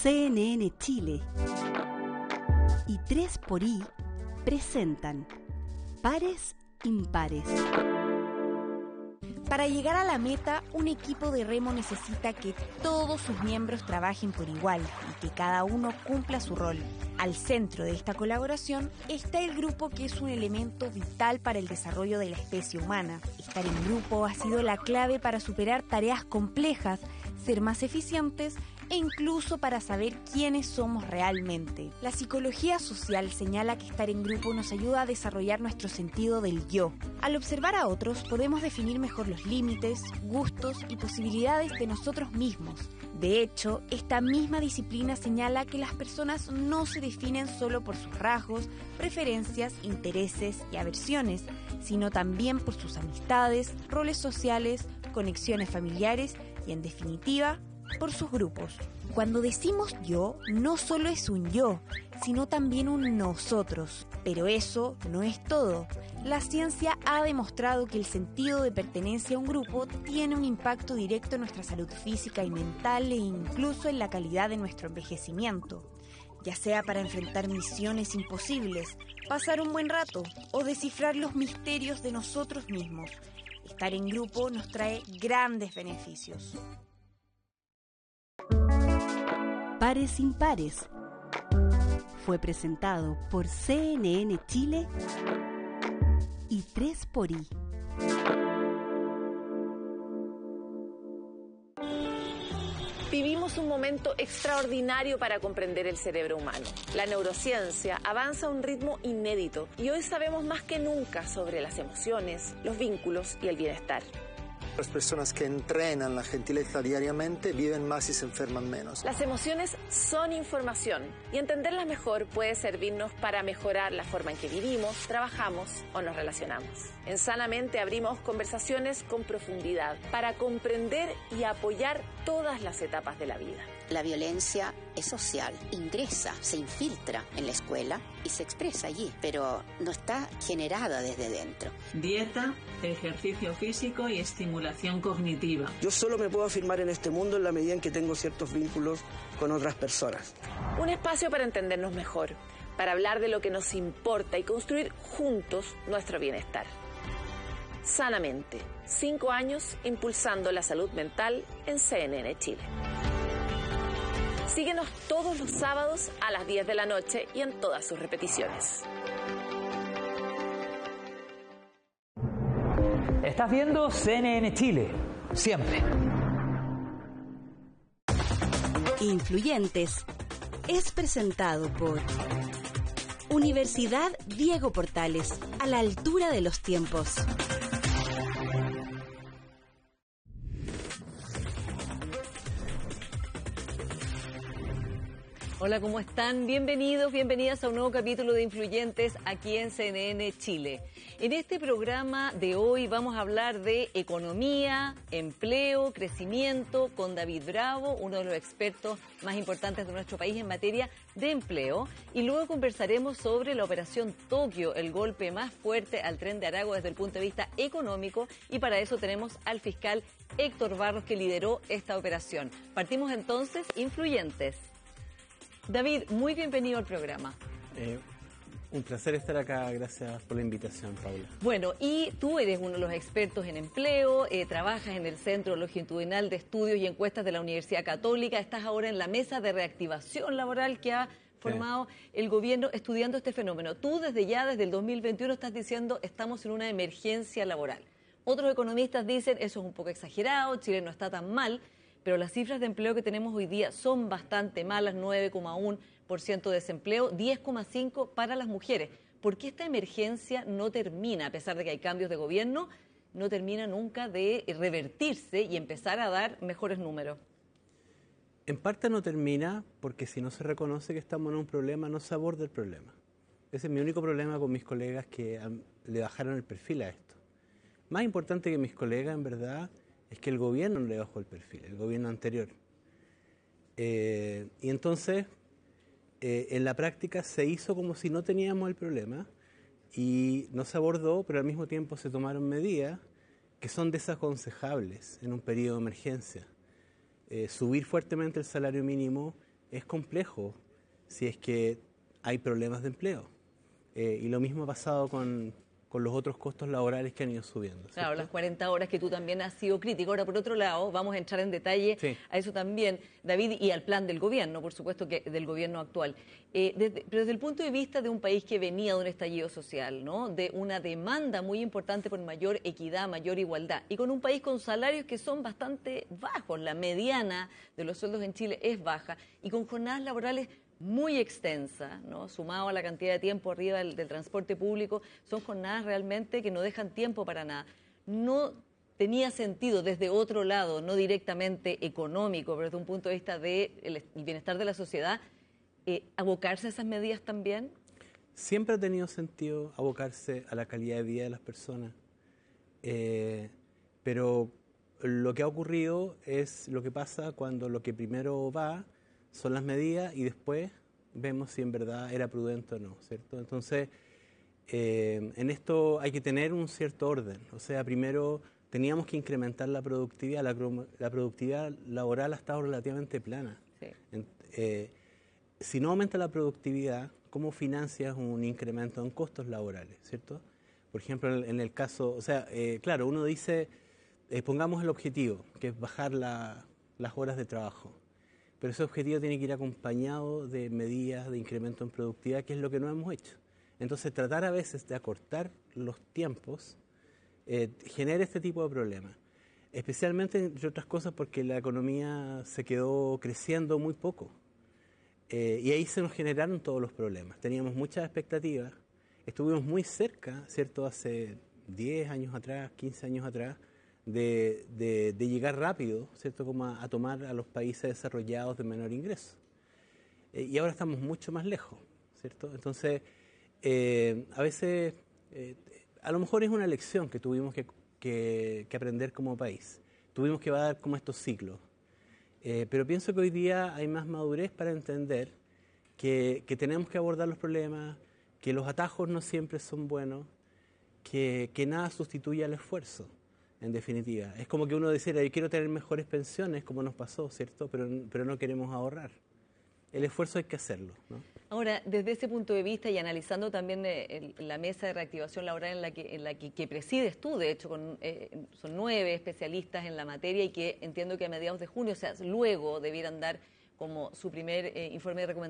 CNN Chile y 3xI presentan Pares Impares. Para llegar a la meta, un equipo de remo necesita que todos sus miembros trabajen por igual y que cada uno cumpla su rol. Al centro de esta colaboración está el grupo, que es un elemento vital para el desarrollo de la especie humana. Estar en grupo ha sido la clave para superar tareas complejas, ser más eficientes e incluso para saber quiénes somos realmente. La psicología social señala que estar en grupo nos ayuda a desarrollar nuestro sentido del yo. Al observar a otros podemos definir mejor los límites, gustos y posibilidades de nosotros mismos. De hecho, esta misma disciplina señala que las personas no se definen solo por sus rasgos, preferencias, intereses y aversiones, sino también por sus amistades, roles sociales, conexiones familiares y, en definitiva, por sus grupos. Cuando decimos yo, no solo es un yo, sino también un nosotros. Pero eso no es todo. La ciencia ha demostrado que el sentido de pertenencia a un grupo tiene un impacto directo en nuestra salud física y mental e incluso en la calidad de nuestro envejecimiento. Ya sea para enfrentar misiones imposibles, pasar un buen rato o descifrar los misterios de nosotros mismos. Estar en grupo nos trae grandes beneficios. Pares Impares fue presentado por CNN Chile y 3xI. Vivimos un momento extraordinario para comprender el cerebro humano. La neurociencia avanza a un ritmo inédito y hoy sabemos más que nunca sobre las emociones, los vínculos y el bienestar. Las personas que entrenan la gentileza diariamente viven más y se enferman menos. Las emociones son información y entenderlas mejor puede servirnos para mejorar la forma en que vivimos, trabajamos o nos relacionamos. En Sanamente abrimos conversaciones con profundidad para comprender y apoyar todas las etapas de la vida. La violencia es social, ingresa, se infiltra en la escuela y se expresa allí, pero no está generada desde dentro. Dieta, ejercicio físico y estimulación cognitiva. Yo solo me puedo afirmar en este mundo en la medida en que tengo ciertos vínculos con otras personas. Un espacio para entendernos mejor, para hablar de lo que nos importa y construir juntos nuestro bienestar. Sanamente, 5 años impulsando la salud mental en CNN Chile. Síguenos todos los sábados a las 10 de la noche y en todas sus repeticiones. Estás viendo CNN Chile, siempre. Influyentes es presentado por Universidad Diego Portales, a la altura de los tiempos. Hola, ¿cómo están? Bienvenidos, bienvenidas a un nuevo capítulo de Influyentes aquí en CNN Chile. En este programa de hoy vamos a hablar de economía, empleo, crecimiento con David Bravo, uno de los expertos más importantes de nuestro país en materia de empleo. Y luego conversaremos sobre la Operación Tokio, el golpe más fuerte al Tren de Aragua desde el punto de vista económico. Y para eso tenemos al fiscal Héctor Barros, que lideró esta operación. Partimos entonces, Influyentes. David, muy bienvenido al programa. Un placer estar acá, gracias por la invitación, Paula. Bueno, y tú eres uno de los expertos en empleo, trabajas en el Centro Longitudinal de Estudios y Encuestas de la Universidad Católica, estás ahora en la mesa de reactivación laboral que ha formado el gobierno estudiando este fenómeno. Tú desde el 2021 estás diciendo estamos en una emergencia laboral. Otros economistas dicen eso es un poco exagerado, Chile no está tan mal, pero las cifras de empleo que tenemos hoy día son bastante malas, 9,1% de desempleo, 10,5% para las mujeres. ¿Por qué esta emergencia no termina, a pesar de que hay cambios de gobierno, no termina nunca de revertirse y empezar a dar mejores números? En parte no termina porque si no se reconoce que estamos en un problema, no se aborda el problema. Ese es mi único problema con mis colegas que le bajaron el perfil a esto. Más importante que mis colegas, en verdad, es que el gobierno no le bajó el perfil, el gobierno anterior. Y entonces, en la práctica se hizo como si no teníamos el problema y no se abordó, pero al mismo tiempo se tomaron medidas que son desaconsejables en un periodo de emergencia. Subir fuertemente el salario mínimo es complejo si es que hay problemas de empleo. Y lo mismo ha pasado con los otros costos laborales que han ido subiendo, ¿cierto? Claro, las 40 horas que tú también has sido crítico. Ahora, por otro lado, vamos a entrar en detalle a eso también, David, y al plan del gobierno, por supuesto, que del gobierno actual. Pero desde el punto de vista de un país que venía de un estallido social, ¿no?, de una demanda muy importante por mayor equidad, mayor igualdad, y con un país con salarios que son bastante bajos, la mediana de los sueldos en Chile es baja, y con jornadas laborales muy extensa, ¿no?, sumado a la cantidad de tiempo arriba del transporte público, son jornadas realmente que no dejan tiempo para nada. No tenía sentido desde otro lado, no directamente económico, pero desde un punto de vista del bienestar de la sociedad, abocarse a esas medidas también. Siempre ha tenido sentido abocarse a la calidad de vida de las personas, pero lo que ha ocurrido es lo que pasa cuando lo que primero va son las medidas y después vemos si en verdad era prudente o no, ¿cierto? Entonces, en esto hay que tener un cierto orden. O sea, primero teníamos que incrementar la productividad. La productividad laboral ha estado relativamente plana. Sí. Si no aumenta la productividad, ¿cómo financias un incremento en costos laborales, ¿cierto? Por ejemplo, en el caso, o sea, claro, uno dice, pongamos el objetivo, que es bajar las horas de trabajo. Pero ese objetivo tiene que ir acompañado de medidas de incremento en productividad, que es lo que no hemos hecho. Entonces, tratar a veces de acortar los tiempos genera este tipo de problemas. Especialmente, entre otras cosas, porque la economía se quedó creciendo muy poco. Y ahí se nos generaron todos los problemas. Teníamos muchas expectativas. Estuvimos muy cerca, ¿cierto?, hace 10 años atrás, 15 años atrás, de llegar rápido, ¿cierto?, como a tomar a los países desarrollados de menor ingreso. Y ahora estamos mucho más lejos, ¿cierto? Entonces, a veces, a lo mejor es una lección que tuvimos que aprender como país. Tuvimos que dar como estos ciclos. Pero pienso que hoy día hay más madurez para entender que tenemos que abordar los problemas, que los atajos no siempre son buenos, que nada sustituye al esfuerzo. En definitiva, es como que uno dijera, yo quiero tener mejores pensiones, como nos pasó, ¿cierto? Pero no queremos ahorrar. El esfuerzo hay que hacerlo, ¿no? Ahora, desde ese punto de vista y analizando también la mesa de reactivación laboral en la que presides tú, de hecho, son 9 especialistas en la materia y que entiendo que a mediados de junio, o sea, luego debieran dar como su primer informe de recomendación